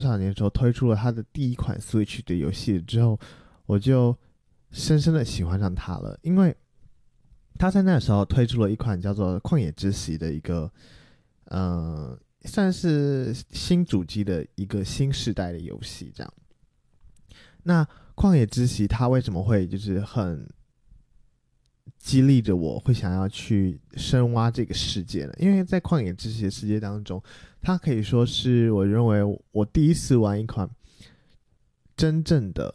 少年的时候推出了他的第一款 Switch 的游戏之后，我就深深的喜欢上他了，因为他在那时候推出了一款叫做《旷野之息》的一个，算是新主机的一个新世代的游戏。这样，那《旷野之息》它为什么会就是很激励着我会想要去深挖这个世界呢？因为在旷野之息的世界当中，它可以说是我认为我第一次玩一款真正的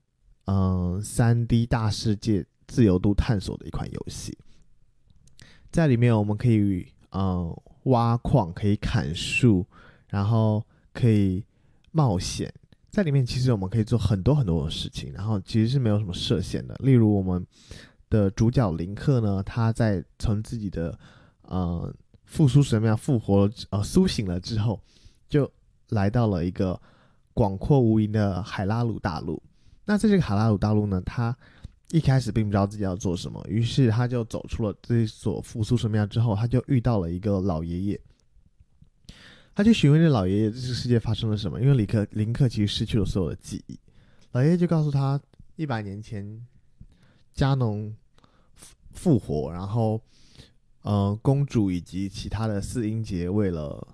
3D 大世界自由度探索的一款游戏。在里面我们可以挖矿，可以砍树，然后可以冒险。在里面其实我们可以做很多很多的事情，然后其实是没有什么设限的。例如我们的主角林克呢，他在从自己的复苏神庙复活苏醒了之后，就来到了一个广阔无垠的海拉鲁大陆。那在这个海拉鲁大陆呢，他一开始并不知道自己要做什么，于是他就走出了这所复苏神庙之后，他就遇到了一个老爷爷。他就询问这老爷爷这个世界发生了什么，因为林克其实失去了所有的记忆。老爷爷就告诉他，100年前加农复活，然后公主以及其他的四英杰为了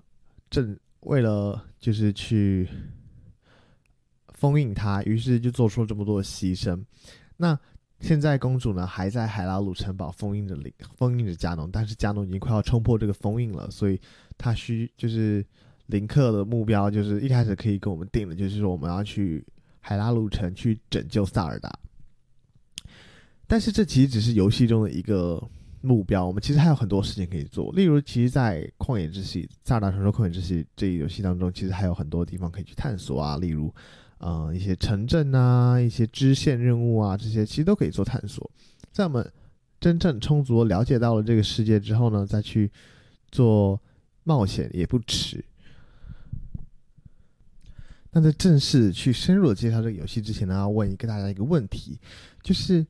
就是去封印他，于是就做出了这么多的牺牲。那现在公主呢还在海拉鲁城堡封印着加农，但是加农已经快要冲破这个封印了，所以他就是林克的目标就是一开始可以跟我们定的，就是说我们要去海拉鲁城去拯救萨尔达。但是这其实只是游戏中的一个目标，我们其实还有很多事情可以做。例如，其实，在旷野之息、萨尔达传说旷野之息这个游戏当中，其实还有很多地方可以去探索啊，例如一些城镇啊，一些支线任务啊，这些其实都可以做探索。在我们真正充足的了解到了这个世界之后呢，再去做冒险也不迟。那在正式去深入的介绍这个游戏之前呢，要问大家一个问题，就是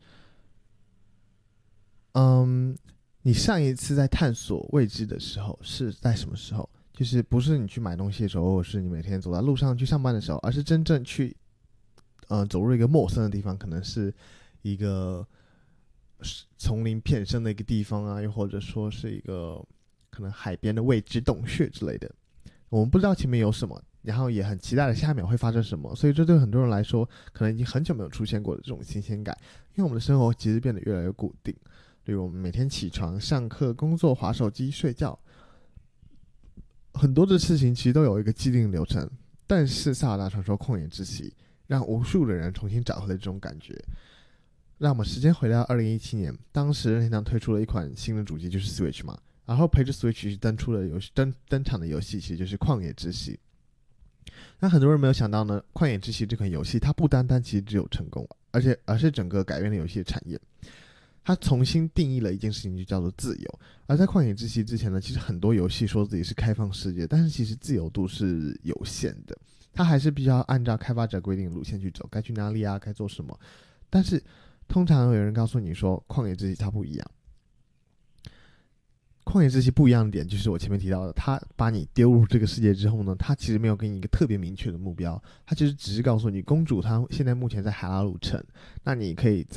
你上一次在探索未知的时候是在什么时候？就是不是你去买东西的时候，或者是你每天走在路上去上班的时候，而是真正去走入一个陌生的地方，可能是一个丛林片生的一个地方啊，又或者说是一个可能海边的未知洞穴之类的。我们不知道前面有什么，然后也很期待的下一秒会发生什么，所以这对很多人来说可能已经很久没有出现过的这种新鲜感。因为我们的生活其实变得越来越固定，例如我们每天起床、上课、工作、滑手机、睡觉，很多的事情其实都有一个既定流程。但是萨尔达传说旷野之息让无数的人重新找回了这种感觉。让我们时间回到2017年，当时任天堂推出了一款新的主机，就是 Switch 嘛，然后陪着 Switch 登场的游戏其实就是旷野之息。那很多人没有想到呢，旷野之息这款游戏它不单单其实只有成功，而是整个改变了游戏的产业。它重新定义了一件事情，就叫做自由。而在旷野之息之前呢，其实很多游戏说自己是开放世界，但是其实自由度是有限的，它还是必须要按照开发者规定的路线去走，该去哪里啊，该做什么。但是通常有人告诉你说旷野之息它不一样。旷野之息不一样的点就是我前面提到的，他把你丢入这个世界之后呢，他其实没有给你一个特别明确的目标，他其实只是告诉你公主她现在目前在海拉鲁城，那你可以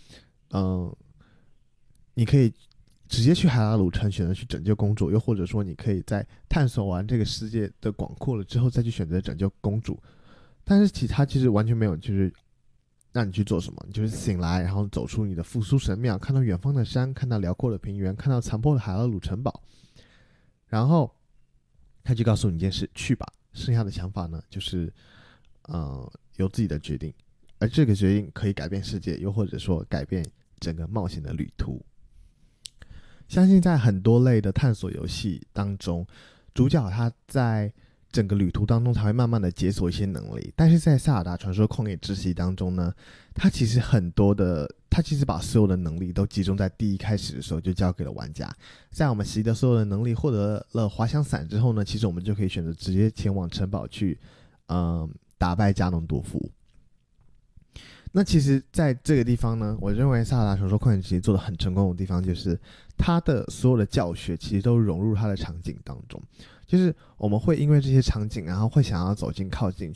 你可以直接去海拉鲁城选择去拯救公主，又或者说你可以在探索完这个世界的广阔了之后再去选择拯救公主。但是他其实完全没有就是让你去做什么，你就是醒来，然后走出你的复苏神庙，看到远方的山，看到辽阔的平原，看到残破的海拉鲁城堡，然后他就告诉你一件事，去吧。剩下的想法呢，就是由自己的决定，而这个决定可以改变世界，又或者说改变整个冒险的旅途。相信在很多类的探索游戏当中，主角他在整个旅途当中才会慢慢的解锁一些能力，但是在萨尔达传说旷野之息当中呢，他其实把所有的能力都集中在第一开始的时候就交给了玩家。在我们习得所有的能力，获得了滑翔伞之后呢，其实我们就可以选择直接前往城堡去打败加农多夫。那其实在这个地方呢，我认为萨尔达传说旷野之息做的很成功的地方，就是它的所有的教学其实都融入它的场景当中。 就是我们会因为这些场景，然后会想要走近靠近